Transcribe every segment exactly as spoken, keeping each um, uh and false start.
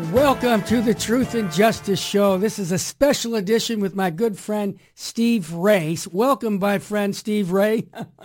Welcome to the Truth and Justice Show. This is a special edition with my good friend Steve Ray. Welcome, my friend Steve Ray.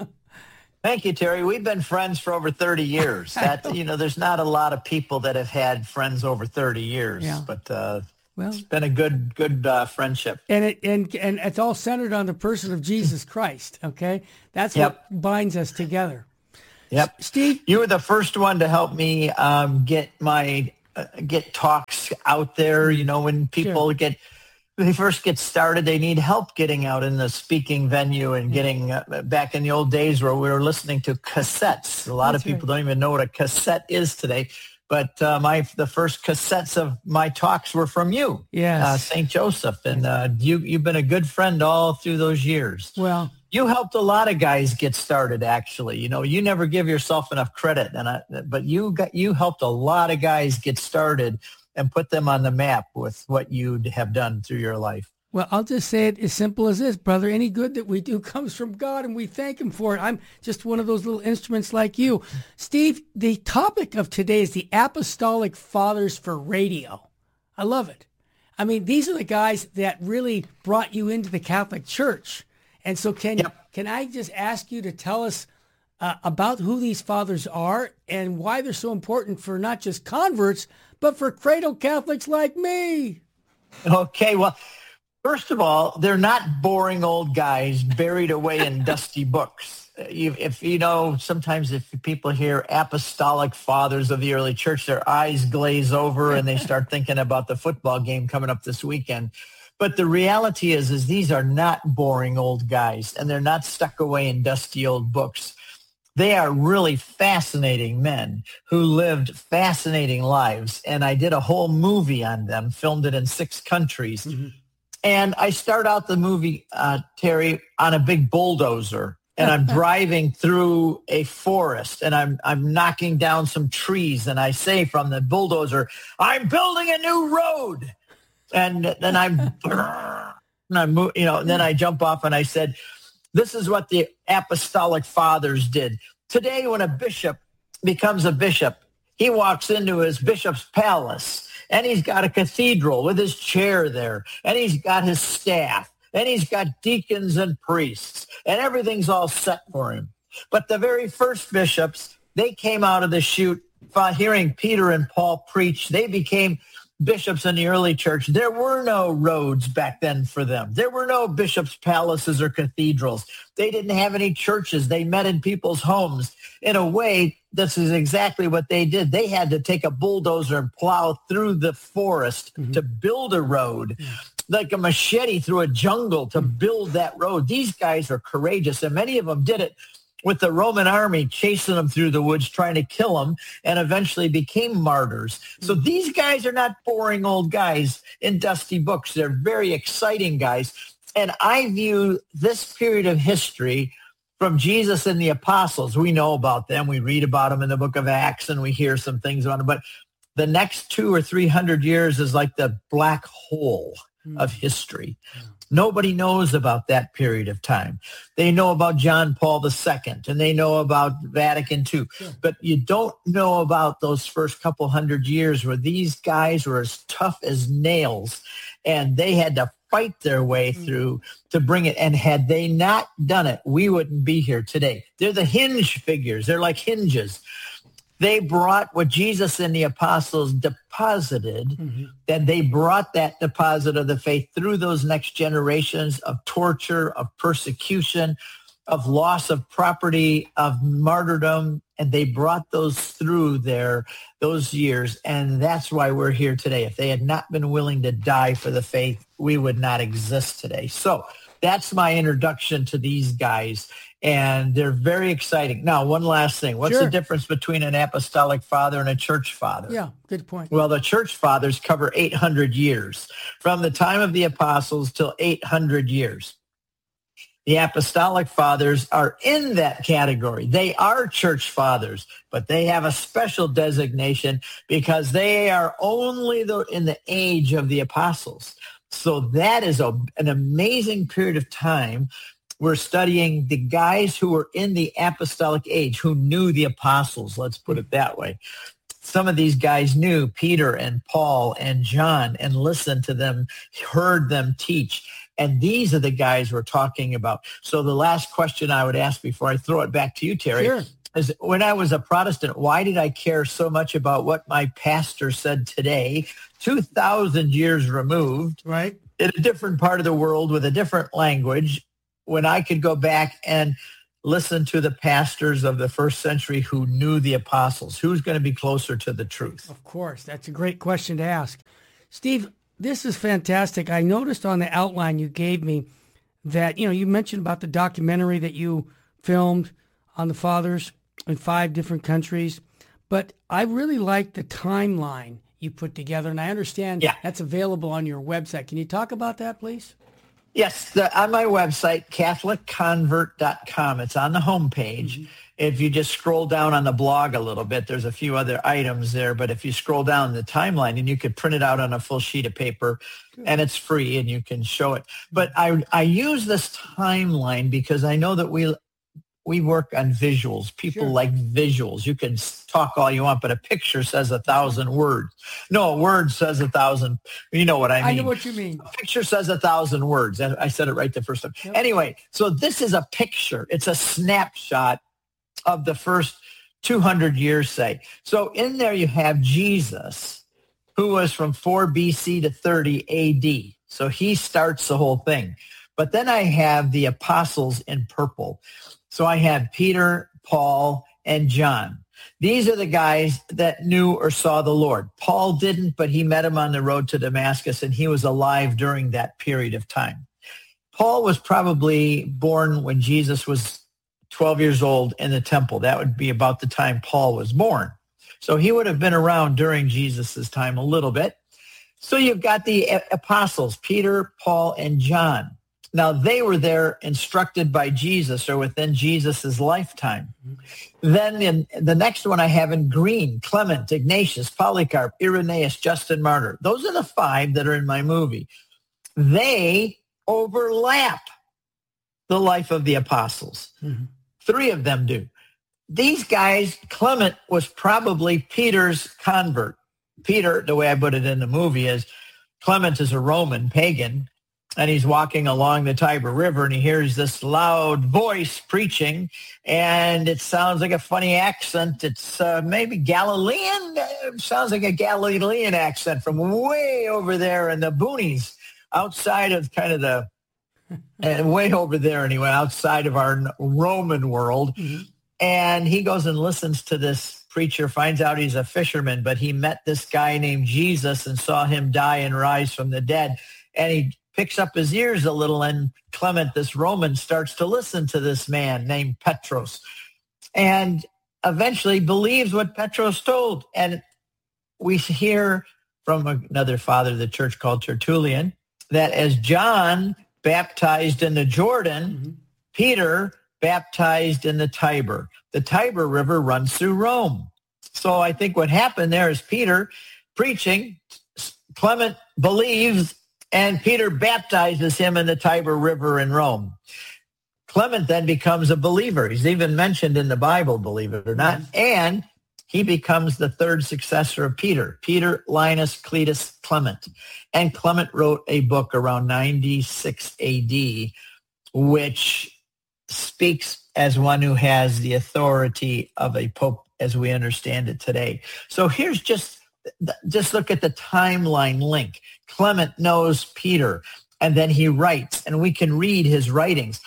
Thank you, Terry. We've been friends for over thirty years. That you know, there's not a lot of people that have had friends over thirty years, yeah. but uh, well, it's been a good, good uh, friendship. And it and and it's all centered on the person of Jesus Christ. Okay, that's yep. what binds us together. Yep, S- Steve, you were the first one to help me um, get my uh, get talks out there. You know, when people sure. get. When they first get started, they need help getting out in the speaking venue and getting uh, back in the old days where we were listening to cassettes. A lot That's of people right. don't even know what a cassette is today. But uh, my the first cassettes of my talks were from you, yes. uh, Saint Joseph. And uh, you, you've been a good friend all through those years. Well, you helped a lot of guys get started, actually. You know, you never give yourself enough credit, and I, but you got you helped a lot of guys get started and put them on the map with what you have done through your life. Well, I'll just say it as simple as this, brother. Any good that we do comes from God, and we thank him for it. I'm just one of those little instruments like you. Steve, the topic of today is the Apostolic Fathers for Radio. I love it. I mean, these are the guys that really brought you into the Catholic Church. And so can, yep. can I just ask you to tell us uh, about who these fathers are and why they're so important for not just converts, but for cradle Catholics like me? Okay, well, first of all, they're not boring old guys buried away in dusty books. You, if you know, sometimes if people hear apostolic fathers of the early church, their eyes glaze over and they start thinking about the football game coming up this weekend. But the reality is, is these are not boring old guys, and they're not stuck away in dusty old books. They are really fascinating men who lived fascinating lives. And I did a whole movie on them, filmed it in six countries. Mm-hmm. And I start out the movie, uh, Terry, on a big bulldozer. And I'm driving through a forest, and I'm I'm knocking down some trees. And I say from the bulldozer, I'm building a new road. And then I'm, and I'm you know, and then I jump off and I said, this is what the Apostolic Fathers did. Today, when a bishop becomes a bishop, he walks into his bishop's palace, and he's got a cathedral with his chair there, and he's got his staff, and he's got deacons and priests, and everything's all set for him. But the very first bishops, they came out of the chute, hearing Peter and Paul preach. They became bishops in the early church. There were no roads back then for them. There were no bishops' palaces or cathedrals. They didn't have any churches. They met in people's homes. In a way, this is exactly what they did. They had to take a bulldozer and plow through the forest mm-hmm. to build a road, yeah. like a machete through a jungle to mm-hmm. build that road. These guys are courageous, and many of them did it with the Roman army chasing them through the woods, trying to kill them, and eventually became martyrs. So these guys are not boring old guys in dusty books. They're very exciting guys. And I view this period of history from Jesus and the apostles. We know about them. We read about them in the book of Acts, and we hear some things about them. But the next two or three hundred years is like the black hole mm. of history. Yeah. Nobody knows about that period of time. They know about John Paul the Second, and they know about Vatican Two. Sure. But you don't know about those first couple hundred years where these guys were as tough as nails, and they had to fight their way through to bring it. And had they not done it, we wouldn't be here today. They're the hinge figures. They're like hinges. They brought what Jesus and the apostles deposited, mm-hmm. and they brought that deposit of the faith through those next generations of torture, of persecution, of loss of property, of martyrdom, and they brought those through their those years, and that's why we're here today. If they had not been willing to die for the faith, we would not exist today. So that's my introduction to these guys, and they're very exciting. Now, one last thing. What's Sure. the difference between an apostolic father and a church father? Yeah, good point. Well, the church fathers cover eight hundred years, from the time of the apostles till eight hundred years. The apostolic fathers are in that category. They are church fathers, but they have a special designation because they are only the, in the age of the apostles. So that is a, an amazing period of time. We're studying the guys who were in the apostolic age, who knew the apostles, let's put it that way. some of these guys knew Peter and Paul and John and listened to them, heard them teach. And these are the guys we're talking about. So the last question I would ask before I throw it back to you, Terry, sure. is when I was a Protestant, why did I care so much about what my pastor said today, two thousand years removed, right, in a different part of the world with a different language, when I could go back and listen to the pastors of the first century who knew the apostles? Who's going to be closer to the truth? Of course. That's a great question to ask. Steve, this is fantastic. I noticed on the outline you gave me that, you know, you mentioned about the documentary that you filmed on the fathers in five different countries, but I really like the timeline you put together, and I understand yeah. that's available on your website. Can you talk about that, please? Yes, the, on my website, Catholic Convert dot com. It's on the homepage. Mm-hmm. If you just scroll down on the blog a little bit, there's a few other items there. But if you scroll down the timeline, and you could print it out on a full sheet of paper, Good. And it's free, and you can show it. But I I use this timeline because I know that we we work on visuals. People sure. like visuals. You can talk all you want, but a picture says a thousand words. No, a word says a thousand. You know what I mean. I know what you mean. A picture says a thousand words. I said it right the first time. Yep. Anyway, so this is a picture. It's a snapshot of the first two hundred years, say. So in there you have Jesus, who was from four B C to thirty A D. So he starts the whole thing. But then I have the apostles in purple. So I have Peter, Paul, and John. These are the guys that knew or saw the Lord. Paul didn't, but he met him on the road to Damascus, and he was alive during that period of time. Paul was probably born when Jesus was twelve years old in the temple. That would be about the time Paul was born. So he would have been around during Jesus's time a little bit. So you've got the apostles, Peter, Paul, and John. Now, they were there instructed by Jesus or within Jesus's lifetime. Mm-hmm. Then in the next one I have in green, Clement, Ignatius, Polycarp, Irenaeus, Justin Martyr. Those are the five that are in my movie. They overlap the life of the apostles. Mm-hmm. Three of them do. These guys, Clement was probably Peter's convert. Peter, the way I put it in the movie is, Clement is a Roman pagan, and he's walking along the Tiber River, and he hears this loud voice preaching, and it sounds like a funny accent. It's uh, maybe Galilean. It sounds like a Galilean accent from way over there in the boonies, outside of kind of the, and way over there anyway, outside of our Roman world. Mm-hmm. And he goes and listens to this preacher, finds out he's a fisherman, but he met this guy named Jesus and saw him die and rise from the dead. And he picks up his ears a little, and Clement, this Roman, starts to listen to this man named Petros and eventually believes what Petros told. And we hear from another father of the church called Tertullian that as John baptized in the Jordan, mm-hmm. Peter baptized in the Tiber. The Tiber River runs through Rome. So I think what happened there is Peter preaching, Clement believes, and Peter baptizes him in the Tiber River in Rome. Clement then becomes a believer. He's even mentioned in the Bible, believe it or not. And he becomes the third successor of Peter, Peter, Linus, Cletus, Clement. And Clement wrote a book around ninety-six A D, which speaks as one who has the authority of a pope as we understand it today. So here's just, just look at the timeline link. Clement knows Peter, and then he writes, and we can read his writings.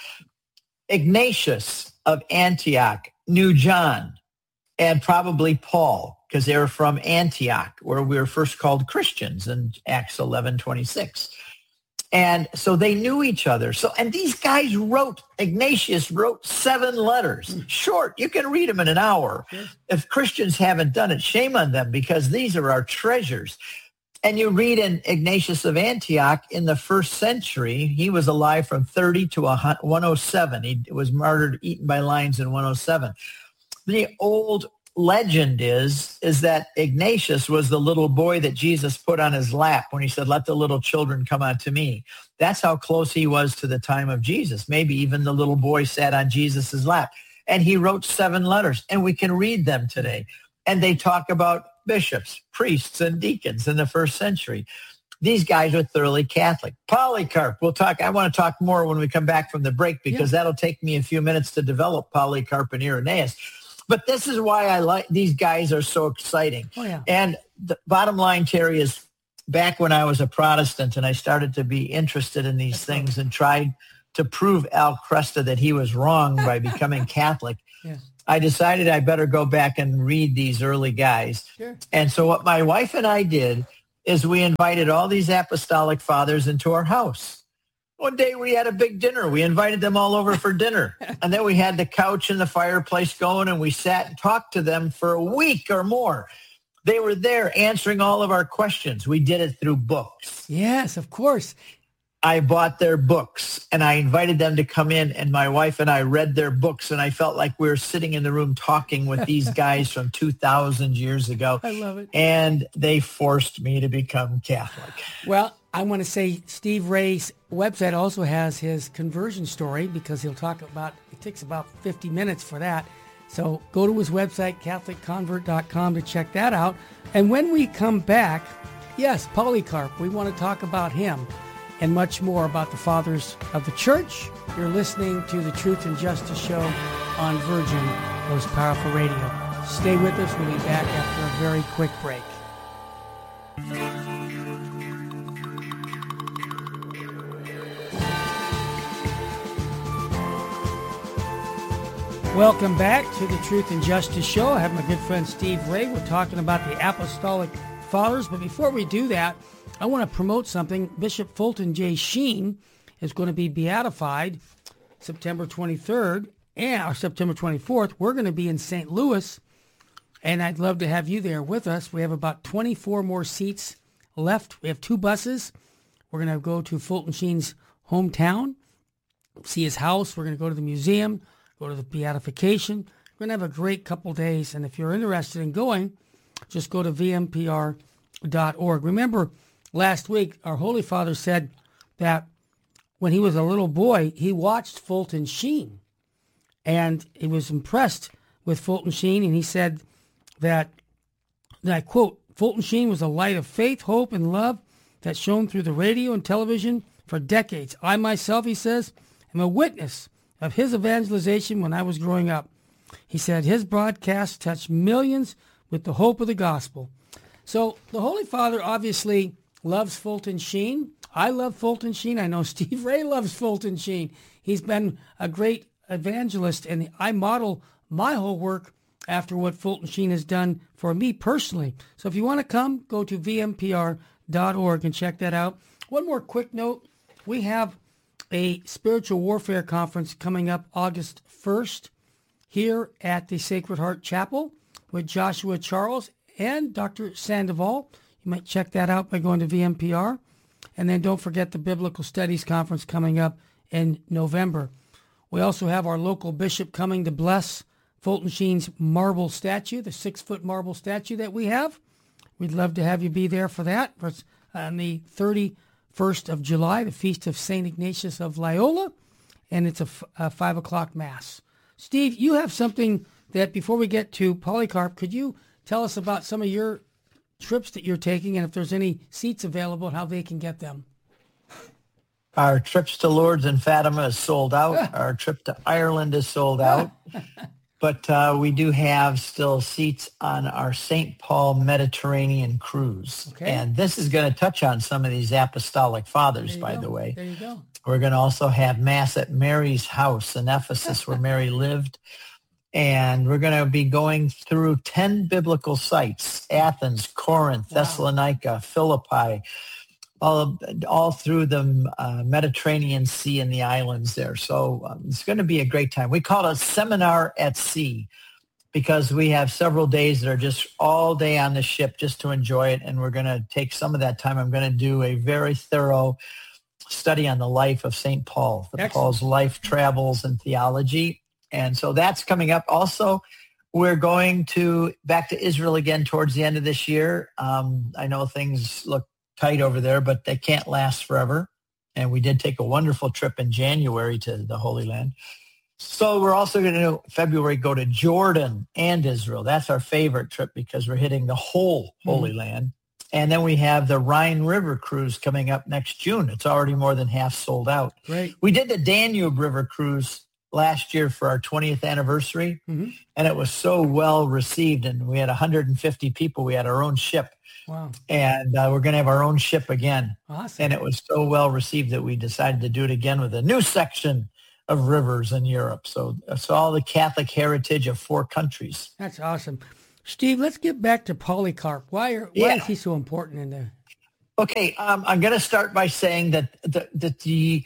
Ignatius of Antioch knew John and probably Paul, because they were from Antioch, where we were first called Christians in Acts eleven twenty-six. And so they knew each other. So, and these guys wrote, Ignatius wrote seven letters. Short, you can read them in an hour. Yes. If Christians haven't done it, shame on them, because these are our treasures. And you read in Ignatius of Antioch in the first century, he was alive from thirty to one oh seven. He was martyred, eaten by lions in one oh seven. The old legend is, is that Ignatius was the little boy that Jesus put on his lap when he said, let the little children come unto me. That's how close he was to the time of Jesus. Maybe even the little boy sat on Jesus's lap. And he wrote seven letters, and we can read them today. And they talk about bishops, priests, and deacons in the first century. These guys are thoroughly Catholic. Polycarp, we'll talk. I want to talk more when we come back from the break because yeah. that'll take me a few minutes to develop Polycarp and Irenaeus. But this is why I like these guys are so exciting. Oh, yeah. And the bottom line, Terry, is back when I was a Protestant and I started to be interested in these That's things right. and tried to prove Al Kresta that he was wrong by becoming Catholic, yeah. I decided I better go back and read these early guys. Sure. And so what my wife and I did is we invited all these apostolic fathers into our house. One day we had a big dinner. We invited them all over for dinner. And then we had the couch and the fireplace going, and we sat and talked to them for a week or more. They were there answering all of our questions. We did it through books. Yes, of course. I bought their books, and I invited them to come in, and my wife and I read their books, and I felt like we were sitting in the room talking with these guys from two thousand years ago. I love it. And they forced me to become Catholic. Well, I want to say Steve Ray's website also has his conversion story because he'll talk about, it takes about fifty minutes for that. So go to his website, catholic convert dot com, to check that out. And when we come back, yes, Polycarp, we want to talk about him and much more about the fathers of the church. You're listening to the Truth and Justice Show on Virgin Most Powerful Radio. Stay with us. We'll be back after a very quick break. Welcome back to the Truth and Justice Show. I have my good friend Steve Ray. We're talking about the Apostolic Fathers. But before we do that, I want to promote something. Bishop Fulton J. Sheen is going to be beatified September twenty-third and or September twenty-fourth. We're going to be in Saint Louis, and I'd love to have you there with us. We have about twenty-four more seats left. We have two buses. We're going to go to Fulton Sheen's hometown, see his house. We're going to go to the museum, go to the beatification. We're going to have a great couple days, and if you're interested in going, just go to v m p r dot org. Remember, last week, our Holy Father said that when he was a little boy, he watched Fulton Sheen, and he was impressed with Fulton Sheen, and he said that, and I quote, Fulton Sheen was a light of faith, hope, and love that shone through the radio and television for decades. I myself, he says, am a witness of his evangelization when I was growing up. He said his broadcasts touched millions with the hope of the gospel. So the Holy Father obviously loves Fulton Sheen. I love Fulton Sheen. I know Steve Ray loves Fulton Sheen. He's been a great evangelist, and I model my whole work after what Fulton Sheen has done for me personally. So if you want to come, go to v m p r dot org and check that out. One more quick note. We have a spiritual warfare conference coming up August first here at the Sacred Heart Chapel with Joshua Charles and Doctor Sandoval. You might check that out by going to V M P R. And then don't forget the Biblical Studies Conference coming up in November. We also have our local bishop coming to bless Fulton Sheen's marble statue, the six-foot marble statue that we have. We'd love to have you be there for that. It's on the thirty-first of July, the Feast of Saint Ignatius of Loyola, and it's a, f- a five o'clock Mass. Steve, you have something that, before we get to Polycarp, could you tell us about some of your trips that you're taking and if there's any seats available and how they can get them? Our trips to Lourdes and Fatima is sold out. Our trip to Ireland is sold out. But uh, we do have still seats on our Saint Paul Mediterranean cruise. Okay. And this is going to touch on some of these apostolic fathers, by go. the way. There you go. We're going to also have Mass at Mary's house in Ephesus where Mary lived. And we're going to be going through ten biblical sites, Athens, Corinth, wow. Thessalonica, Philippi, all, all through the uh, Mediterranean Sea and the islands there. So um, it's going to be a great time. We call it a seminar at sea because we have several days that are just all day on the ship just to enjoy it. And we're going to take some of that time. I'm going to do a very thorough study on the life of Saint Paul, the Paul's life, travels, and theology. And so that's coming up. Also, we're going to back to Israel again towards the end of this year. Um, I know things look tight over there, but they can't last forever. And we did take a wonderful trip in January to the Holy Land. So we're also going to, February, go to Jordan and Israel. That's our favorite trip because we're hitting the whole Holy mm-hmm. Land. And then we have the Rhine River cruise coming up next June. It's already more than half sold out. Great. We did the Danube River cruise last year for our twentieth anniversary, mm-hmm. and it was so well received. And we had one hundred fifty people. We had our own ship. Wow. And uh, we're going to have our own ship again. Awesome. And it was so well received that we decided to do it again with a new section of rivers in Europe. So it's all the Catholic heritage of four countries. That's awesome. Steve, let's get back to Polycarp. Why, are, why yeah. is he so important in there? Okay, um, I'm going to start by saying that the, that the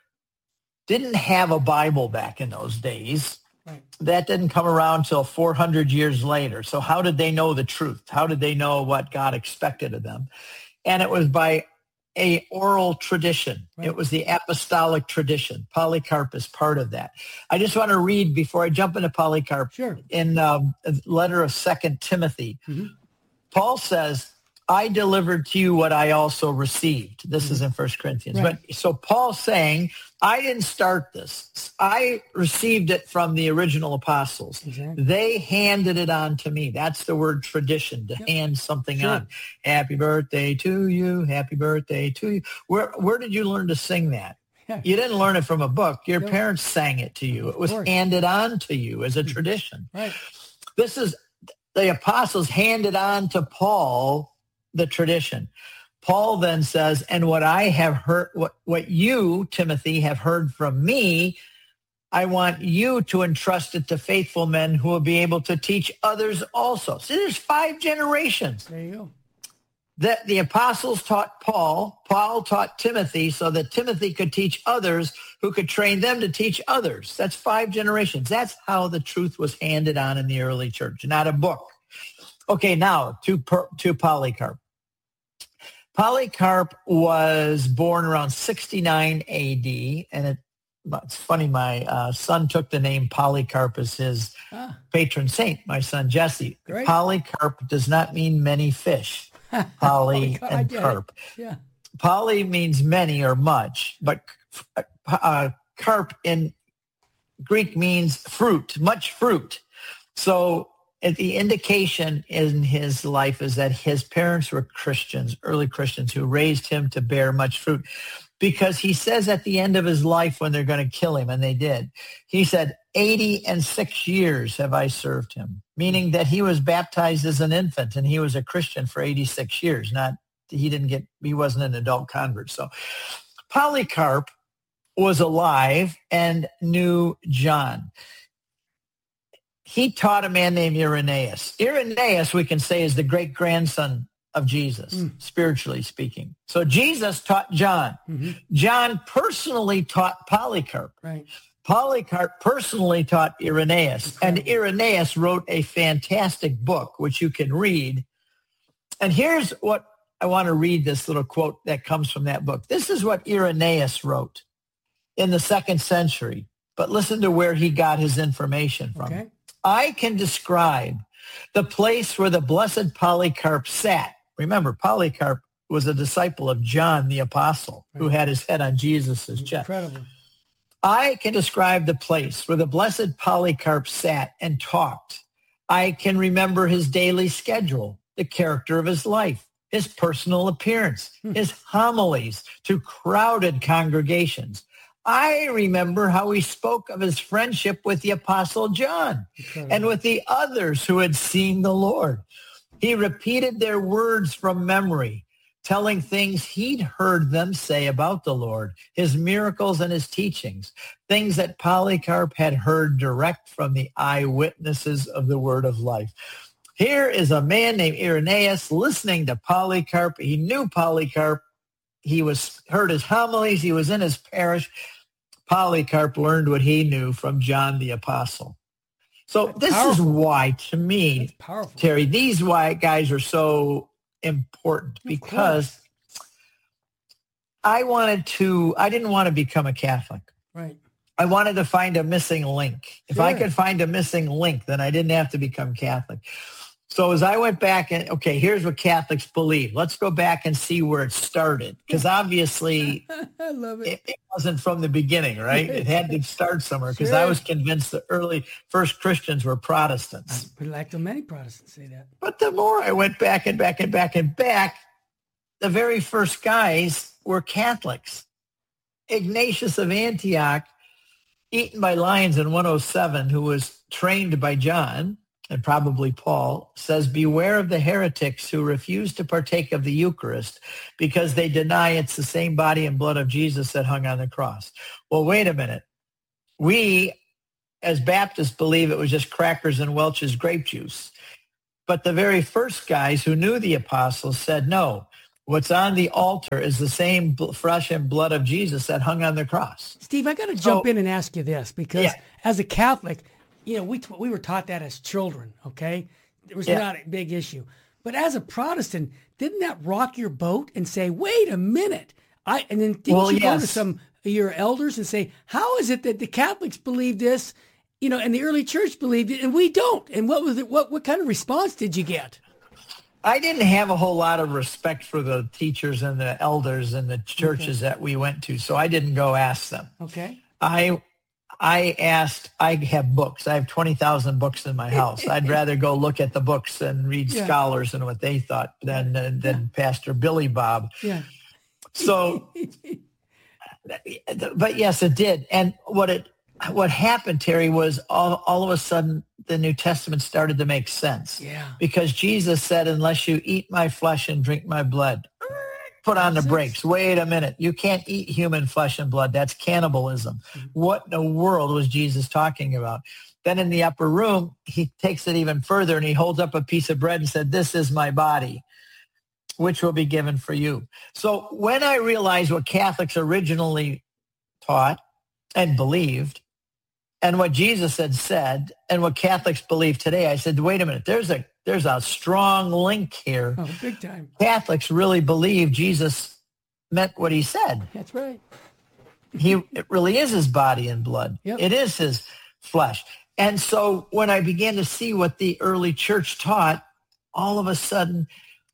didn't have a Bible back in those days. Right. That didn't come around until four hundred years later. So how did they know the truth? How did they know what God expected of them? And it was by a oral tradition. Right. It was the apostolic tradition. Polycarp is part of that. I just want to read before I jump into Polycarp. Sure. In um, a letter of Second Timothy, mm-hmm. Paul says, I delivered to you what I also received. This mm-hmm. is in First Corinthians. Right. But so Paul's saying, I didn't start this. I received it from the original apostles. Exactly. They handed it on to me. That's the word tradition, to yep. hand something sure. on. Happy birthday to you. Happy birthday to you. Where where did you learn to sing that? Yeah. You didn't learn it from a book. Your no. parents sang it to you. It was handed on to you as a tradition. Right. This is the apostles handed on to Paul the tradition. Paul then says, and what I have heard, what, what you, Timothy, have heard from me, I want you to entrust it to faithful men who will be able to teach others also. See, there's five generations. There you go. That the apostles taught Paul, Paul taught Timothy, so that Timothy could teach others who could train them to teach others. That's five generations. That's how the truth was handed on in the early church, not a book. Okay, now to, to Polycarp. Polycarp was born around sixty-nine A D, and it, it's funny, my uh, son took the name Polycarp as his ah. patron saint, my son Jesse. Great. Polycarp does not mean many fish. Poly oh, and carp. Yeah. Poly means many or much, but uh, carp in Greek means fruit, much fruit. So the indication in his life is that his parents were Christians, early Christians, who raised him to bear much fruit. Because he says at the end of his life when they're going to kill him, and they did, he said, eighty and six years have I served him, meaning that he was baptized as an infant and he was a Christian for eighty-six years. Not, he didn't get, he wasn't an adult convert. So Polycarp was alive and knew John. He taught a man named Irenaeus. Irenaeus, we can say, is the great-grandson of Jesus, mm. spiritually speaking. So Jesus taught John. Mm-hmm. John personally taught Polycarp. Right. Polycarp personally taught Irenaeus. Okay. And Irenaeus wrote a fantastic book, which you can read. And here's what I want to read, this little quote that comes from that book. This is what Irenaeus wrote in the second century. But listen to where he got his information from. Okay. I can describe the place where the blessed Polycarp sat. Remember, Polycarp was a disciple of John the Apostle, right, who had his head on Jesus' chest. Incredible. I can describe the place where the blessed Polycarp sat and talked. I can remember his daily schedule, the character of his life, his personal appearance, hmm. his homilies to crowded congregations. I remember how he spoke of his friendship with the Apostle John okay. and with the others who had seen the Lord. He repeated their words from memory, telling things he'd heard them say about the Lord, his miracles and his teachings, things that Polycarp had heard direct from the eyewitnesses of the word of life. Here is a man named Irenaeus listening to Polycarp. He knew Polycarp. He was heard his homilies. He was in his parish. Polycarp learned what he knew from John the Apostle. So That's this powerful. is why, to me, Terry, these white guys are so important, because I wanted to, I didn't want to become a Catholic. Right. I wanted to find a missing link. If sure. I could find a missing link, then I didn't have to become Catholic. So as I went back and, okay, here's what Catholics believe. Let's go back and see where it started. Because obviously I love it. It, it wasn't from the beginning, right? It had to start somewhere because Sure. I was convinced the early first Christians were Protestants. I like to many Protestants say that. But the more I went back and back and back and back, the very first guys were Catholics. Ignatius of Antioch, eaten by lions in one oh seven, who was trained by John, and probably Paul, says, beware of the heretics who refuse to partake of the Eucharist because they deny it's the same body and blood of Jesus that hung on the cross. Well, wait a minute. We, as Baptists, believe it was just crackers and Welch's grape juice. But the very first guys who knew the apostles said, no, what's on the altar is the same flesh and blood of Jesus that hung on the cross. Steve, I got to jump So- in and ask you this because Yeah. as a Catholic, you know, we we were taught that as children, okay? It was Yeah. not a big issue. But as a Protestant, didn't that rock your boat and say, wait a minute? I And then didn't Well, you go to yes. some of your elders and say, how is it that the Catholics believe this, you know, and the early church believed it, and we don't? And what was it? What, what kind of response did you get? I didn't have a whole lot of respect for the teachers and the elders and the churches that we went to, so I didn't go ask them. Okay. I I asked, I have books. I have twenty thousand books in my house. I'd rather go look at the books and read Yeah. scholars and what they thought than, than, than Pastor Billy Bob. Yeah. So, but yes, it did. And what it what happened, Terry, was all, all of a sudden the New Testament started to make sense. Yeah. Because Jesus said, unless you eat my flesh and drink my blood, put on the That's it. brakes. Wait a minute. You can't eat human flesh and blood. That's cannibalism. What in the world was Jesus talking about? Then in the upper room, he takes it even further and he holds up a piece of bread and said, this is my body, which will be given for you. So when I realized what Catholics originally taught and believed, and what Jesus had said, and what Catholics believe today, I said, wait a minute, there's a there's a strong link here. Oh, big time. Catholics really believe Jesus meant what he said. That's right. He it really is his body and blood. Yep. It is his flesh. And so when I began to see what the early church taught, all of a sudden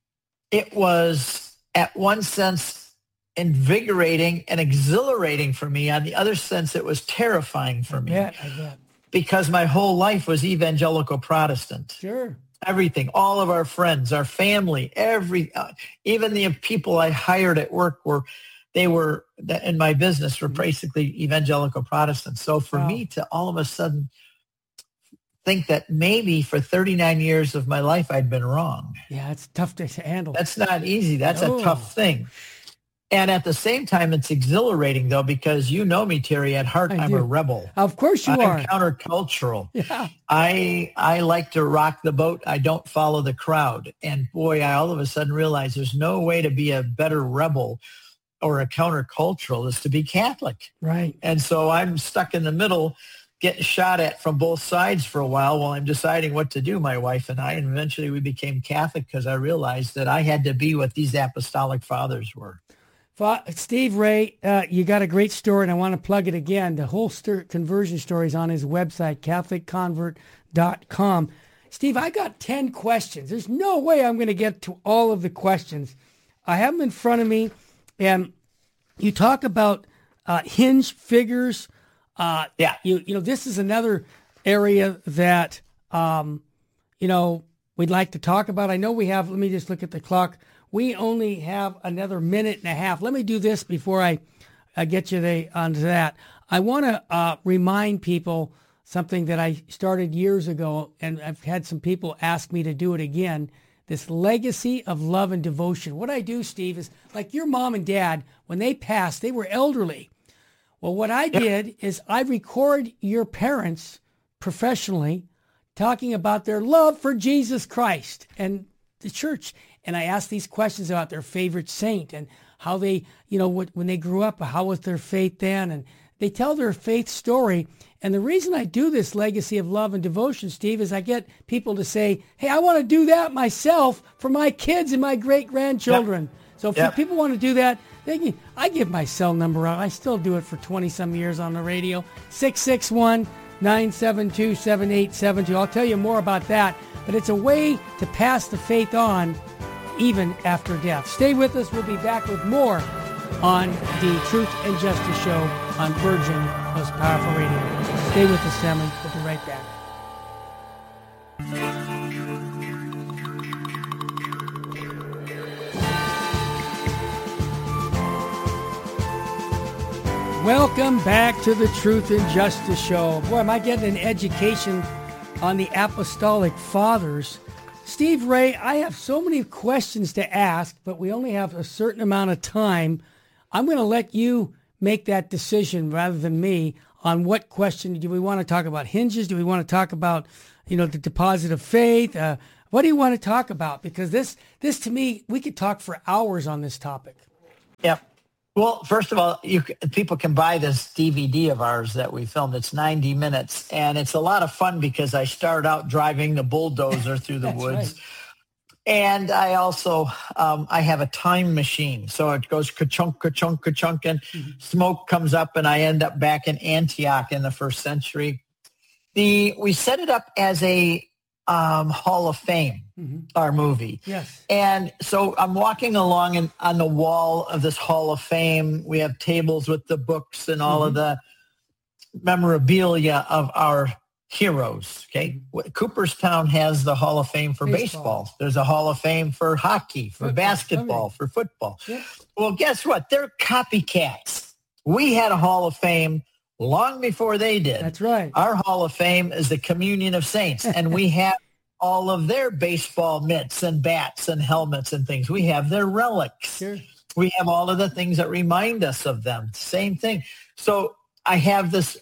it was, at one sense, invigorating and exhilarating for me. On the other sense, it was terrifying for me. I bet, I bet. Because my whole life was evangelical Protestant. Sure. Everything, all of our friends, our family, every, uh, even the people I hired at work were, they were, in my business, were basically evangelical Protestants. So for Wow. me to all of a sudden think that maybe for thirty-nine years of my life I'd been wrong. Yeah, it's tough to handle. That's not easy. That's No. a tough thing. And at the same time, it's exhilarating, though, because you know me, Terry, at heart, I I'm do. a rebel. Of course you I'm are. countercultural. Yeah. I I like to rock the boat. I don't follow the crowd. And boy, I all of a sudden realized there's no way to be a better rebel or a countercultural is to be Catholic. Right. And so I'm stuck in the middle, getting shot at from both sides for a while while I'm deciding what to do, my wife and I. And eventually we became Catholic because I realized that I had to be what these apostolic fathers were. Fa- Steve Ray, uh, you got a great story, and I want to plug it again. The whole stir- conversion story is on his website, catholic convert dot com. Steve, I got ten questions. There's no way I'm going to get to all of the questions. I have them in front of me, and you talk about uh, hinge figures. Uh, Yeah. You you know, this is another area that, um, you know, we'd like to talk about. I know we have, let me just look at the clock. We only have another minute and a half. Let me do this before I, I get you the, onto that. I want to uh, remind people something that I started years ago, and I've had some people ask me to do it again, this legacy of love and devotion. What I do, Steve, is like your mom and dad, when they passed, they were elderly. Well, what I did is I record your parents professionally talking about their love for Jesus Christ and the church. And I ask these questions about their favorite saint and how they, you know, what, when they grew up, how was their faith then? And they tell their faith story. And the reason I do this legacy of love and devotion, Steve, is I get people to say, hey, I want to do that myself for my kids and my great-grandchildren. Yep. So if Yep. people want to do that, they can, I give my cell number out. I still do it for twenty-some years on the radio, six six one, nine seven two, seven eight seven two. I'll tell you more about that, but it's a way to pass the faith on even after death. Stay with us. We'll be back with more on the Truth and Justice Show on Virgin Most Powerful Radio. Stay with us, family. We'll be right back. Welcome back to the Truth and Justice Show. Boy, am I getting an education on the Apostolic Fathers. Steve Ray, I have so many questions to ask, but we only have a certain amount of time. I'm going to let you make that decision rather than me on what question. Do we want to talk about hinges? Do we want to talk about, you know, the deposit of faith? Uh, what do you want to talk about? Because this, this to me, we could talk for hours on this topic. Yep. Well, first of all, you, people can buy this D V D of ours that we filmed. It's ninety minutes, and it's a lot of fun because I start out driving the bulldozer through the woods. Right. And I also, um, I have a time machine. So it goes ka-chunk, ka-chunk, ka-chunk, and mm-hmm. smoke comes up, and I end up back in Antioch in the first century. The We set it up as a um, Hall of Fame, mm-hmm. our movie. Yes. And so I'm walking along and on the wall of this Hall of Fame. We have tables with the books and all mm-hmm. of the memorabilia of our heroes. Okay. Mm-hmm. Cooperstown has the Hall of Fame for baseball. baseball. There's a Hall of Fame for hockey, for football, basketball, for football. Yeah. Well, guess what? They're copycats. We had a Hall of Fame long before they did. That's right. Our Hall of Fame is the Communion of Saints, and we have all of their baseball mitts and bats and helmets and things. We have their relics. Sure. We have all of the things that remind us of them. Same thing. So I have this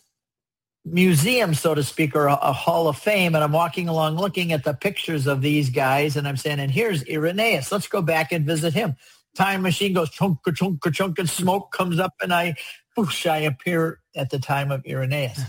museum, so to speak, or a, a Hall of Fame, and I'm walking along looking at the pictures of these guys, and I'm saying, and here's Irenaeus. Let's go back and visit him. Time machine goes chunk, chunk, chunk, and smoke comes up, and I, whoosh, I appear at the time of Irenaeus.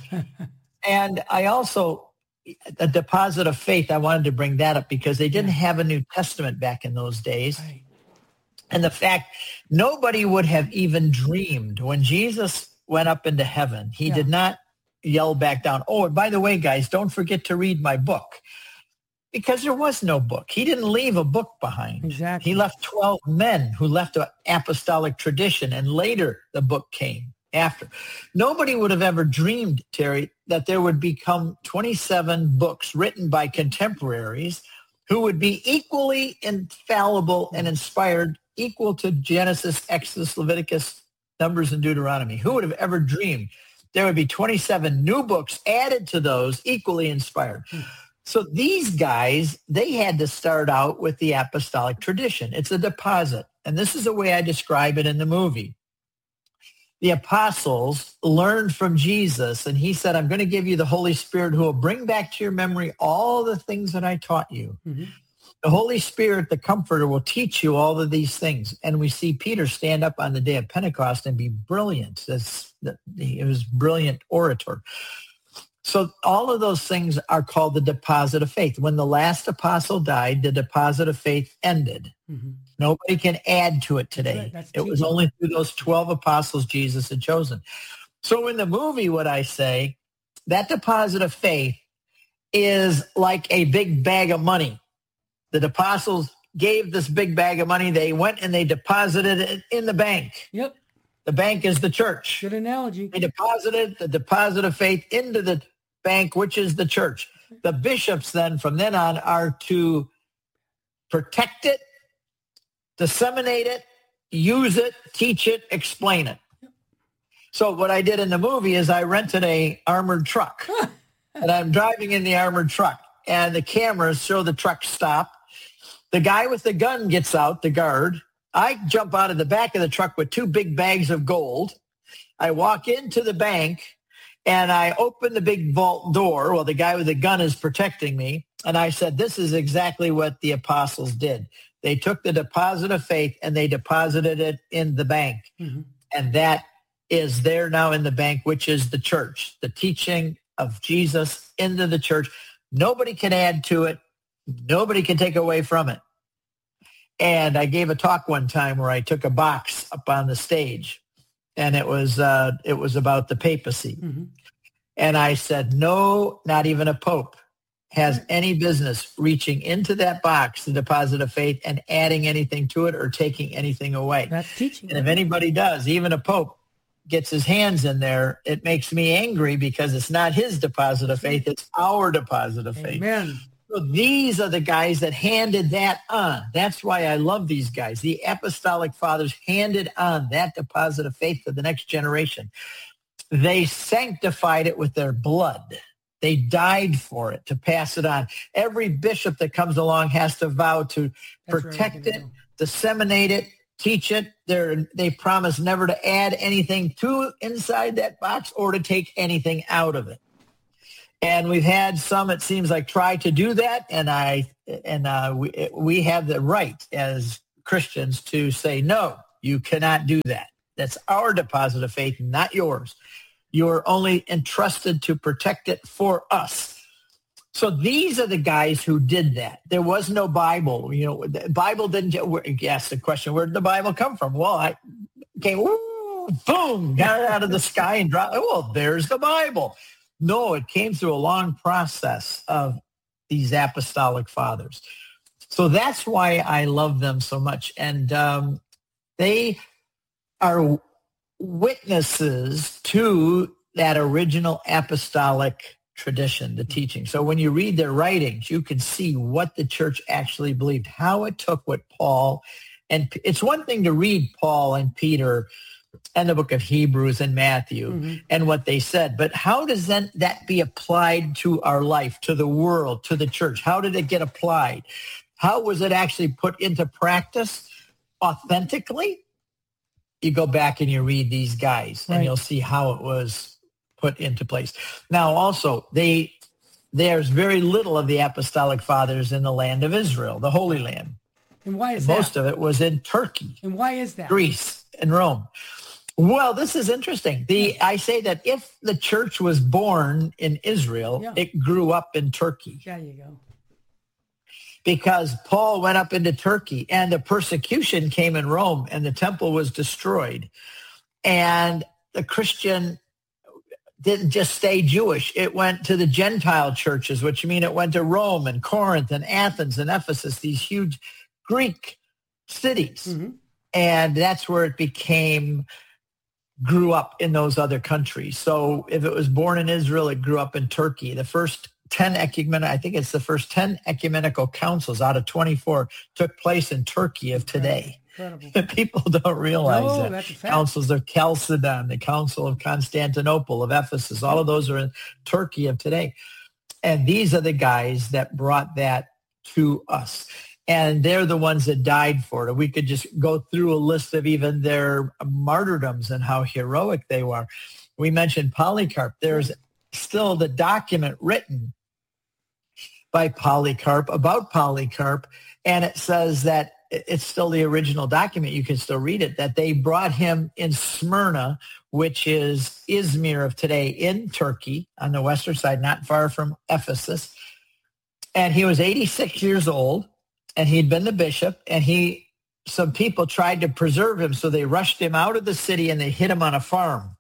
And I also, a deposit of faith, I wanted to bring that up because they didn't have a New Testament back in those days. Right. And the fact, nobody would have even dreamed when Jesus went up into heaven, he yeah. did not yell back down, oh, and by the way, guys, don't forget to read my book. Because there was no book. He didn't leave a book behind. Exactly. He left twelve men who left an apostolic tradition, and later the book came after. Nobody would have ever dreamed, Terry, that there would become twenty-seven books written by contemporaries who would be equally infallible and inspired, equal to Genesis, Exodus, Leviticus, Numbers, and Deuteronomy. Who would have ever dreamed there would be twenty-seven new books added to those equally inspired? Hmm. So these guys, they had to start out with the apostolic tradition. It's a deposit. And this is the way I describe it in the movie. The apostles learned from Jesus, and he said, I'm going to give you the Holy Spirit who will bring back to your memory all the things that I taught you. Mm-hmm. The Holy Spirit, the Comforter, will teach you all of these things. And we see Peter stand up on the day of Pentecost and be brilliant. He was a brilliant orator. So all of those things are called the deposit of faith. When the last apostle died, the deposit of faith ended. Mm-hmm. Nobody can add to it today. Right, it was only through those twelve apostles Jesus had chosen. So in the movie, what I say, that deposit of faith is like a big bag of money. The apostles gave this big bag of money. They went and they deposited it in the bank. Yep. The bank is the church. Good analogy. They deposited the deposit of faith into the bank, which is the church. The bishops then, from then on, are to protect it, disseminate it, use it, teach it, explain it. So what I did in the movie is I rented a armored truck, and I'm driving in the armored truck, and the cameras show the truck stop. The guy with the gun gets out, the guard. I jump out of the back of the truck with two big bags of gold. I walk into the bank, and I open the big vault door. Well, the guy with the gun is protecting me. And I said, this is exactly what the apostles did. They took the deposit of faith and they deposited it in the bank. Mm-hmm. And that is there now in the bank, which is the church, the teaching of Jesus into the church. Nobody can add to it. Nobody can take away from it. And I gave a talk one time where I took a box up on the stage, and it was uh, it was about the papacy. Mm-hmm. And I said, no, not even a pope has any business reaching into that box, the deposit of faith, and adding anything to it or taking anything away. That's teaching. And if anybody does, even a pope gets his hands in there, it makes me angry because it's not his deposit of faith, it's our deposit of faith. Amen. So these are the guys that handed that on. That's why I love these guys. The apostolic fathers handed on that deposit of faith to the next generation. They sanctified it with their blood. They died for it to pass it on. Every bishop that comes along has to vow to That's protect right. it, disseminate it, teach it. They're, they promise never to add anything to inside that box or to take anything out of it. And we've had some, it seems like, try to do that. And I and uh, we, we have the right as Christians to say, no, you cannot do that. That's our deposit of faith, not yours. You're only entrusted to protect it for us. So these are the guys who did that. There was no Bible. You know, the Bible didn't, you ask the question, where did the Bible come from? Well, I came, woo, boom, got it out of the sky and dropped, well, there's the Bible. No, it came through a long process of these apostolic fathers. So that's why I love them so much. And um, they are witnesses to that original apostolic tradition, the teaching. So when you read their writings, you can see what the church actually believed, how it took what Paul, and it's one thing to read Paul and Peter and the book of Hebrews and Matthew mm-hmm. and what they said, but how does then that be applied to our life, to the world, to the church? How did it get applied? How was it actually put into practice authentically? You go back and you read these guys and right. you'll see how it was put into place. Now, also, they there's very little of the apostolic fathers in the land of Israel, the Holy Land. And why is and that? Most of it was in Turkey. And why is that? Greece and Rome. Well, this is interesting. The I say that if the church was born in Israel, yeah. it grew up in Turkey. There you go. Because Paul went up into Turkey and the persecution came in Rome and the temple was destroyed. And the Christian didn't just stay Jewish. It went to the Gentile churches, which mean it went to Rome and Corinth and Athens and Ephesus, these huge Greek cities. Mm-hmm. And that's where it became, grew up in those other countries. So if it was born in Israel, it grew up in Turkey. The first ten ecumenical, I think it's the first ten ecumenical councils out of twenty-four took place in Turkey of today. Incredible. People don't realize no, that. That's a fact. Councils of Chalcedon, the Council of Constantinople, of Ephesus, all of those are in Turkey of today. And these are the guys that brought that to us. And they're the ones that died for it. We could just go through a list of even their martyrdoms and how heroic they were. We mentioned Polycarp. There's still the document written by Polycarp about Polycarp, and it says that it's still the original document. You can still read it, that they brought him in Smyrna, which is Izmir of today in Turkey on the western side, not far from Ephesus. And he was eighty-six years old, and he'd been the bishop, and he, some people tried to preserve him, so they rushed him out of the city and they hid him on a farm.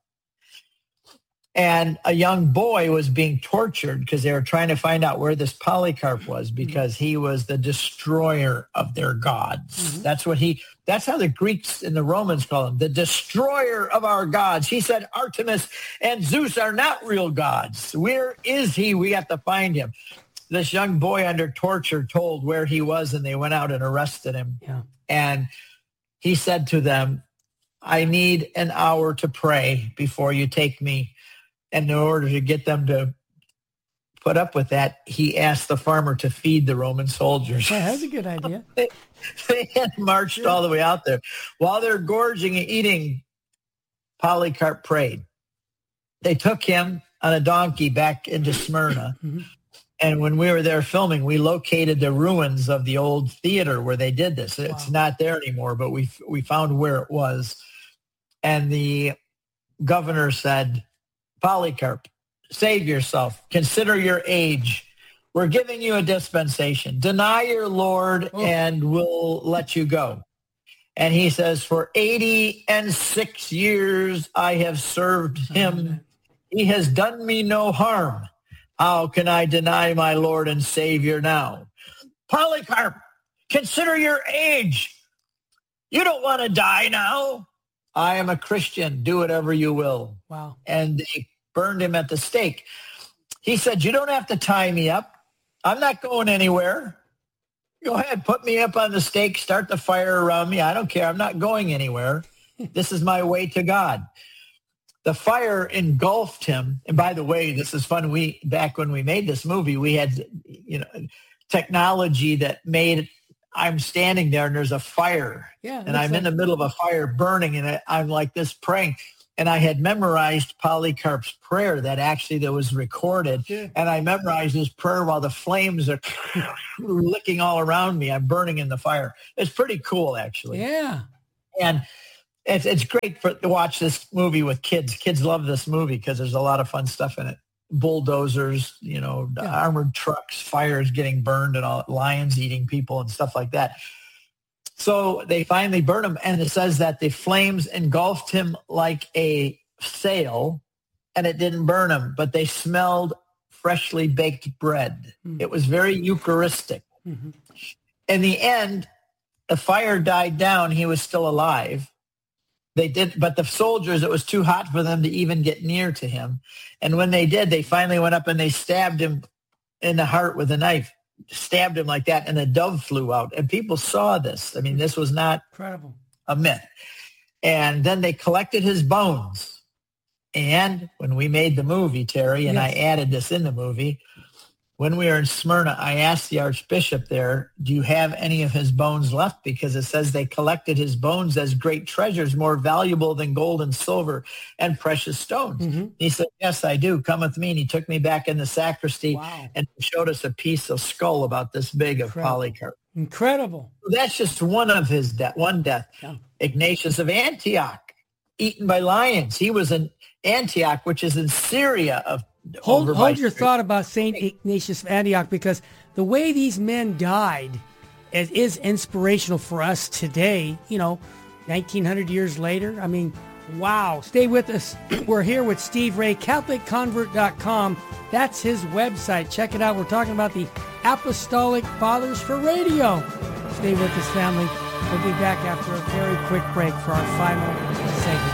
And a young boy was being tortured because they were trying to find out where this Polycarp was, because he was the destroyer of their gods. Mm-hmm. That's what he, that's how the Greeks and the Romans call him, the destroyer of our gods. He said Artemis and Zeus are not real gods. Where is he? We have to find him. This young boy under torture told where he was, and they went out and arrested him. Yeah. And he said to them, I need an hour to pray before you take me. And in order to get them to put up with that, he asked the farmer to feed the Roman soldiers. Yeah, that's a good idea. they, they had marched yeah. all the way out there. While they're gorging and eating, Polycarp prayed. They took him on a donkey back into Smyrna. Mm-hmm. And when we were there filming, we located the ruins of the old theater where they did this. It's wow. not there anymore, but we we found where it was. And the governor said, Polycarp, save yourself. Consider your age. We're giving you a dispensation. Deny your Lord oh. and we'll let you go. And he says, for eighty and six years I have served him He has done me no harm. How can I deny my Lord and Savior now? Polycarp, consider your age. You don't want to die now. I am a Christian. Do whatever you will. Wow. And they burned him at the stake. He said, you don't have to tie me up. I'm not going anywhere. Go ahead, put me up on the stake, start the fire around me. I don't care. I'm not going anywhere. This is my way to God. The fire engulfed him. And by the way, this is fun. We, back when we made this movie, we had, you know, technology that made, I'm standing there and there's a fire. Yeah, and I'm like, in the middle of a fire burning and I'm like this praying. And I had memorized Polycarp's prayer that actually that was recorded. Yeah. And I memorized his prayer while the flames are licking all around me. I'm burning in the fire. It's pretty cool, actually. Yeah. And it's it's great for, to watch this movie with kids. Kids love this movie because there's a lot of fun stuff in it. Bulldozers, you know, yeah. armored trucks, fires getting burned and all, lions eating people and stuff like that. So they finally burned him, and it says that the flames engulfed him like a sail, and it didn't burn him, but they smelled freshly baked bread. Mm-hmm. It was very Eucharistic. Mm-hmm. In the end, the fire died down. He was still alive. They did, but the soldiers, it was too hot for them to even get near to him. And when they did, they finally went up and they stabbed him in the heart with a knife. Stabbed him like that, and a dove flew out, and people saw this. I mean, this was not incredible, a myth. And then they collected his bones. And when we made the movie, Terry, and yes. I added this in the movie, when we were in Smyrna, I asked the Archbishop there, do you have any of his bones left? Because it says they collected his bones as great treasures, more valuable than gold and silver and precious stones. Mm-hmm. He said, yes, I do. Come with me. And he took me back in the sacristy wow. and showed us a piece of skull about this big of Incredible. Polycarp. Incredible. So that's just one of his death, one death. Yeah. Ignatius of Antioch, eaten by lions. He was in Antioch, which is in Syria of Hold, hold your thought about Saint Ignatius of Antioch, because the way these men died is, is inspirational for us today, you know, nineteen hundred years later. I mean, wow. Stay with us. We're here with Steve Ray, Catholic Convert dot com. That's his website. Check it out. We're talking about the Apostolic Fathers for Radio. Stay with us, family. We'll be back after a very quick break for our final segment.